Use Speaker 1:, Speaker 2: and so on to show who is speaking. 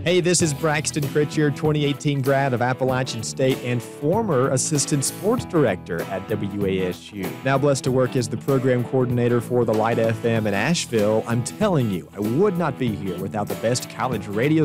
Speaker 1: Hey, this is Braxton Critchier, 2018 grad of Appalachian State and former assistant sports director at WASU. Now blessed to work as the program coordinator for the Light FM in Asheville. I'm telling you, I would not be here without the best college radio